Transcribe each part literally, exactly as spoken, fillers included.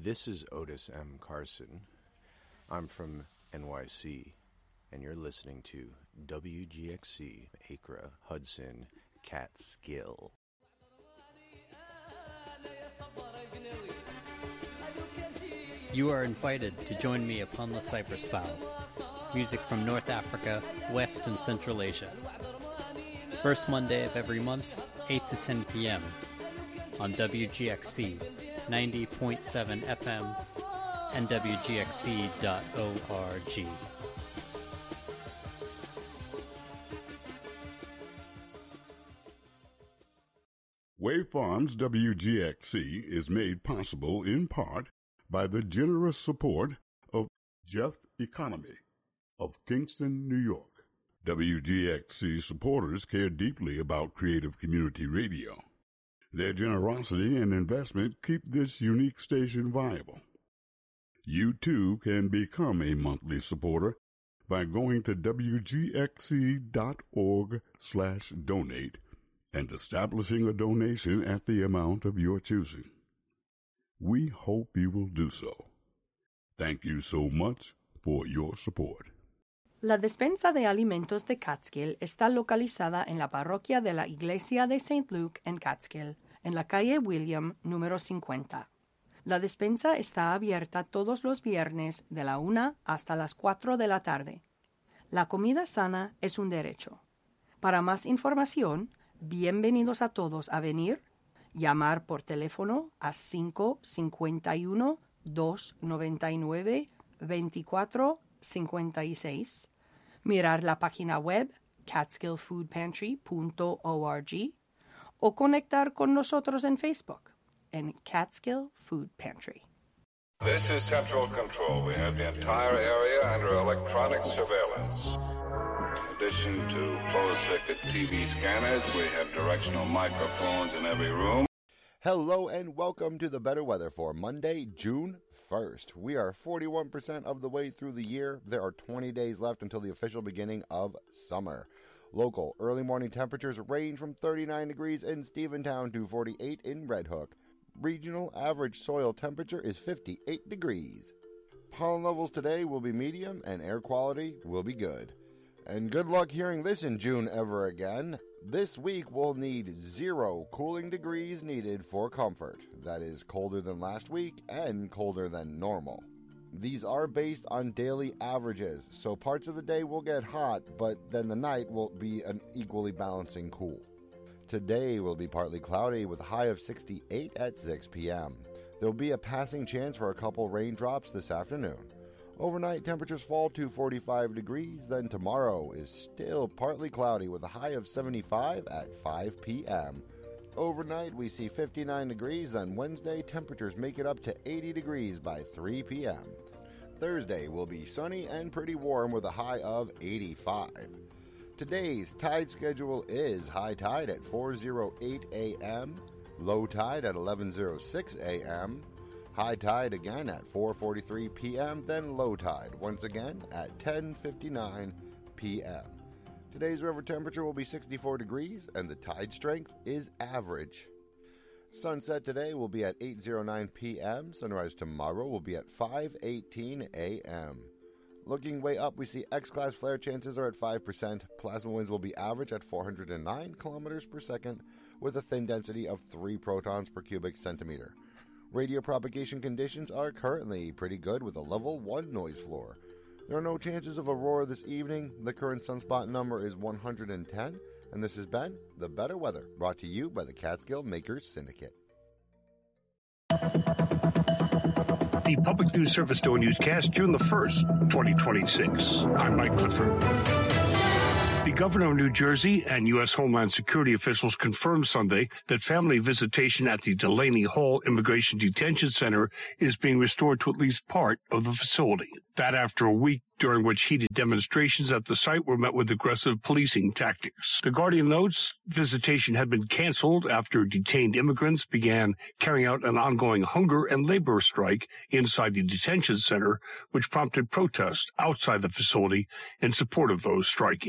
This is Otis M. Carson. I'm from N Y C, and you're listening to W G X C, Acra, Hudson, Catskill. You are invited to join me upon the Cypress Bough. Music from North Africa, West and Central Asia. First Monday of every month, eight to ten p.m. on W G X C ninety point seven F M and W G X C dot org. Wave Farms W G X C is made possible in part by the generous support of Jeff Economy of Kingston, New York. W G X C supporters care deeply about creative community radio. Their generosity and investment keep this unique station viable. You too can become a monthly supporter by going to W G X C dot org slash donate and establishing a donation at the amount of your choosing. We hope you will do so. Thank you so much for your support. La despensa de alimentos de Catskill está localizada en la parroquia de la Iglesia de Saint Luke en Catskill, en la calle William, número cincuenta. La despensa está abierta todos los viernes de la una hasta las cuatro de la tarde. La comida sana es un derecho. Para más información, bienvenidos a todos a venir, llamar por teléfono a cinco cinco uno, dos nueve nueve, dos cuatro cinco seis, mirar la página web catskill food pantry punto org o conectar con nosotros en Facebook en Catskill Food Pantry. This is Central Control. We have the entire area under electronic surveillance. In addition to closed-circuit T V scanners, we have directional microphones in every room. Hello and welcome to the Better Weather for Monday, June first. We are forty-one percent of the way through the year. There are twenty days left until the official beginning of summer. Local early morning temperatures range from thirty-nine degrees in Stephentown to forty-eight in Red Hook. Regional average soil temperature is fifty-eight degrees. Pollen levels today will be medium and air quality will be good. And good luck hearing this in June ever again. This week we'll need zero cooling degrees needed for comfort. That is colder than last week and colder than normal. These are based on daily averages, so parts of the day will get hot, but then the night will be an equally balancing cool. Today will be partly cloudy with a high of sixty-eight at six p.m. There will be a passing chance for a couple raindrops this afternoon. Overnight temperatures fall to forty-five degrees, then tomorrow is still partly cloudy with a high of seventy-five at five p.m. Overnight we see fifty-nine degrees, then Wednesday temperatures make it up to eighty degrees by three p.m. Thursday will be sunny and pretty warm with a high of eighty-five. Today's tide schedule is high tide at four oh eight a.m., low tide at eleven oh six a.m., high tide again at four forty-three p.m., then low tide once again at ten fifty-nine p.m. Today's river temperature will be sixty-four degrees and the tide strength is average. Sunset today will be at eight oh nine p.m. Sunrise tomorrow will be at five eighteen a.m. Looking way up, we see X-class flare chances are at five percent. Plasma winds will be average at four hundred nine kilometers per second with a thin density of three protons per cubic centimeter. Radio propagation conditions are currently pretty good with a level one noise floor. There are no chances of aurora this evening. The current sunspot number is one hundred ten, and this has been The Better Weather, brought to you by the Catskill Makers Syndicate. The Public News Service Stowe Newscast, June the first, twenty twenty-six. I'm Mike Clifford. The governor of New Jersey and U S Homeland Security officials confirmed Sunday that family visitation at the Delaney Hall Immigration Detention Center is being restored to at least part of the facility. That after a week during which heated demonstrations at the site were met with aggressive policing tactics. The Guardian notes visitation had been canceled after detained immigrants began carrying out an ongoing hunger and labor strike inside the detention center, which prompted protests outside the facility in support of those striking.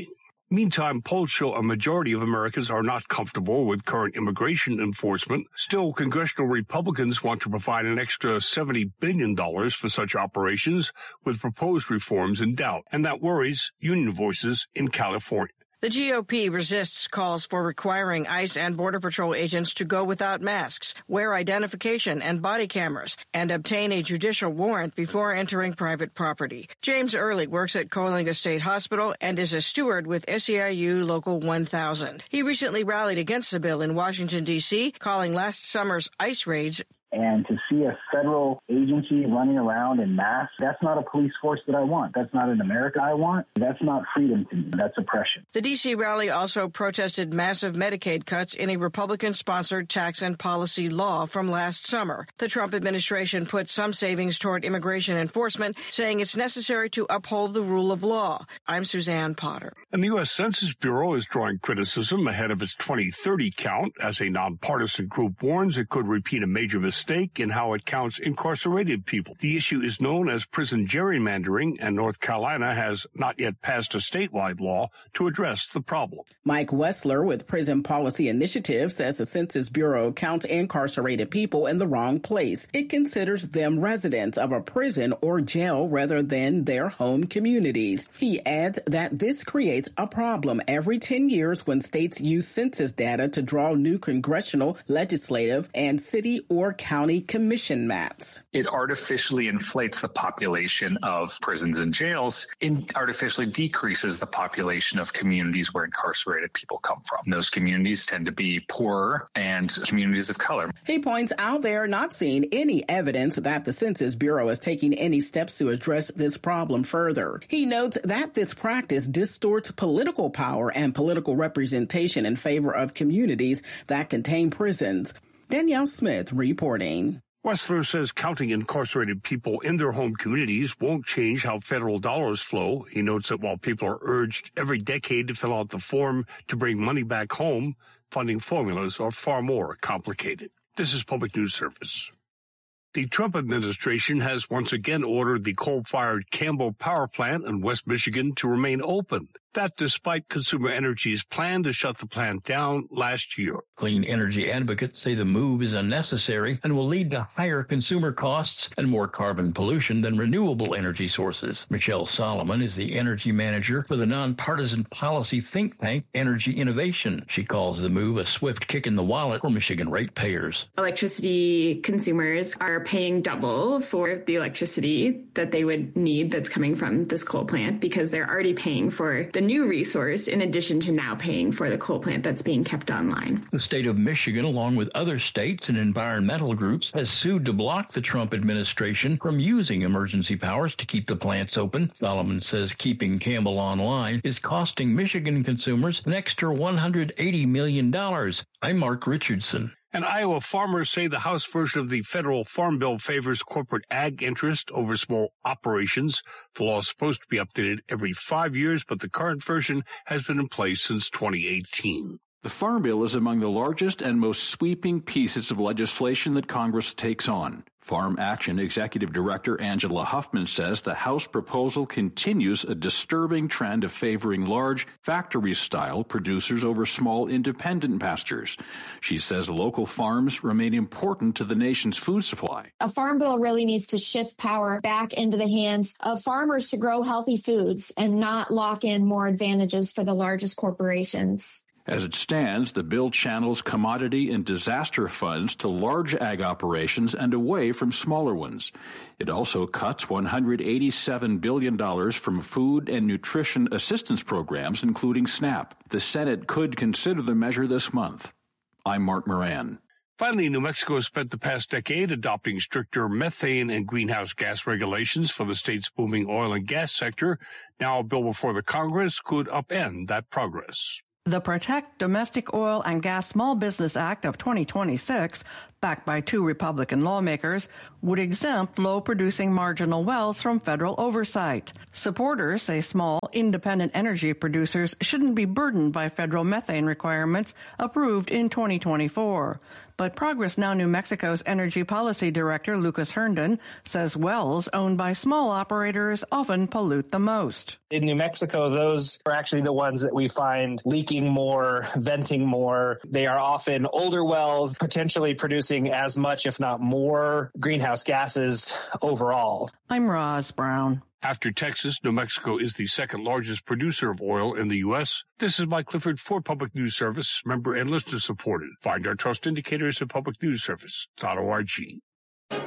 Meantime, polls show a majority of Americans are not comfortable with current immigration enforcement. Still, congressional Republicans want to provide an extra seventy billion dollars for such operations, with proposed reforms in doubt, and that worries union voices in California. The G O P resists calls for requiring ICE and Border Patrol agents to go without masks, wear identification and body cameras, and obtain a judicial warrant before entering private property. James Early works at Coalinga State Hospital and is a steward with S E I U Local one thousand. He recently rallied against the bill in Washington, D C, calling last summer's ICE raids. And to see a federal agency running around in mass, that's not a police force that I want. That's not an America I want. That's not freedom to me. That's oppression. The D C rally also protested massive Medicaid cuts in a Republican-sponsored tax and policy law from last summer. The Trump administration put some savings toward immigration enforcement, saying it's necessary to uphold the rule of law. I'm Suzanne Potter. And the U S Census Bureau is drawing criticism ahead of its twenty thirty count, as a nonpartisan group warns it could repeat a major mistake in how it counts incarcerated people. The issue is known as prison gerrymandering, and North Carolina has not yet passed a statewide law to address the problem. Mike Wessler with Prison Policy Initiative says the Census Bureau counts incarcerated people in the wrong place. It considers them residents of a prison or jail rather than their home communities. He adds that this creates a problem every ten years when states use census data to draw new congressional, legislative, and city or county commission maps. It artificially inflates the population of prisons and jails. It artificially decreases the population of communities where incarcerated people come from. Those communities tend to be poorer and communities of color. He points out they're not seeing any evidence that the Census Bureau is taking any steps to address this problem further. He notes that this practice distorts political power and political representation in favor of communities that contain prisons. Danielle Smith reporting. Wessler says counting incarcerated people in their home communities won't change how federal dollars flow. He notes that while people are urged every decade to fill out the form to bring money back home, funding formulas are far more complicated. This is Public News Service. The Trump administration has once again ordered the coal-fired Campbell Power Plant in West Michigan to remain open. That despite Consumer Energy's plan to shut the plant down last year. Clean energy advocates say the move is unnecessary and will lead to higher consumer costs and more carbon pollution than renewable energy sources. Michelle Solomon is the energy manager for the nonpartisan policy think tank Energy Innovation. She calls the move a swift kick in the wallet for Michigan ratepayers. Electricity consumers are paying double for the electricity that they would need that's coming from this coal plant because they're already paying for the new resource in addition to now paying for the coal plant that's being kept online. The state of Michigan, along with other states and environmental groups, has sued to block the Trump administration from using emergency powers to keep the plants open. Solomon says keeping Campbell online is costing Michigan consumers an extra one hundred eighty million dollars. I'm Mark Richardson. And Iowa farmers say the House version of the federal farm bill favors corporate ag interest over small operations. The law is supposed to be updated every five years, but the current version has been in place since twenty eighteen. The Farm Bill is among the largest and most sweeping pieces of legislation that Congress takes on. Farm Action Executive Director Angela Huffman says the House proposal continues a disturbing trend of favoring large, factory-style producers over small, independent pastures. She says local farms remain important to the nation's food supply. A farm bill really needs to shift power back into the hands of farmers to grow healthy foods and not lock in more advantages for the largest corporations. As it stands, the bill channels commodity and disaster funds to large ag operations and away from smaller ones. It also cuts one hundred eighty-seven billion dollars from food and nutrition assistance programs, including SNAP. The Senate could consider the measure this month. I'm Mark Moran. Finally, New Mexico has spent the past decade adopting stricter methane and greenhouse gas regulations for the state's booming oil and gas sector. Now a bill before the Congress could upend that progress. The Protect Domestic Oil and Gas Small Business Act of twenty twenty-six backed by two Republican lawmakers, would exempt low-producing marginal wells from federal oversight. Supporters say small, independent energy producers shouldn't be burdened by federal methane requirements approved in twenty twenty-four. But Progress Now New Mexico's Energy Policy Director Lucas Herndon says wells owned by small operators often pollute the most. In New Mexico, those are actually the ones that we find leaking more, venting more. They are often older wells, potentially producing as much, if not more, greenhouse gases overall. I'm Roz Brown. After Texas, New Mexico is the second largest producer of oil in the U S. This is Mike Clifford for Public News Service, member and listener supported. Find our trust indicators at public news service dot org. A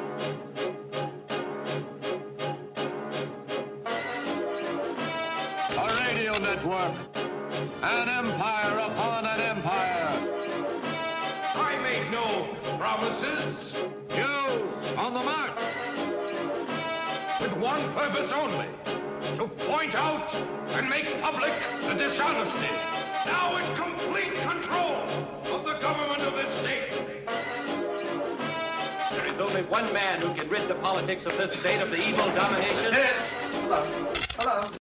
radio network, an empire upon an empire. I make no promises. News on the march. With one purpose only, to point out and make public the dishonesty, now in complete control of the government of this state. There is only one man who can rid the politics of this state of the evil domination. Hello. Hello.